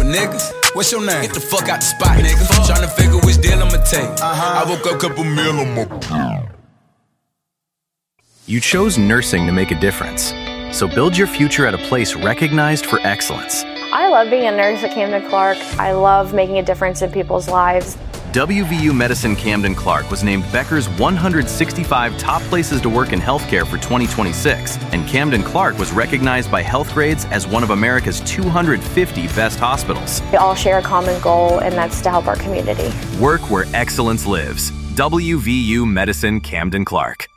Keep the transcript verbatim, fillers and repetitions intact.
with niggas. What's your name? Get the fuck out the spot, nigga. Tryna figure which deal I'ma take. Uh-huh. I woke up, couple meal on my. You chose nursing to make a difference. So build your future at a place recognized for excellence. I love being a nurse at Camden Clark. I love making a difference in people's lives. W V U Medicine Camden Clark was named Becker's one hundred sixty-five top places to work in healthcare for twenty twenty-six, and Camden Clark was recognized by Healthgrades as one of America's two hundred fifty best hospitals. We all share a common goal, and that's to help our community. Work where excellence lives. W V U Medicine Camden Clark.